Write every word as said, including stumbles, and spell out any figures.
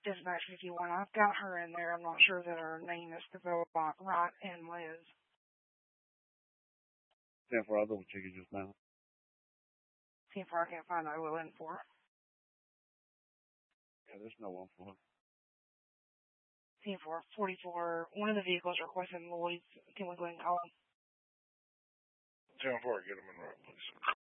Dispatch fifty-one. I've got her in there. I'm not sure that her name is spelled right and Liz. ten four, I'll double check it just now. ten four, I can't find O L N for her. Yeah, there's no one for her. ten four, forty-four, one of the vehicles requesting Lloyd's. Can we go ahead and call him? ten four, get him in right, please.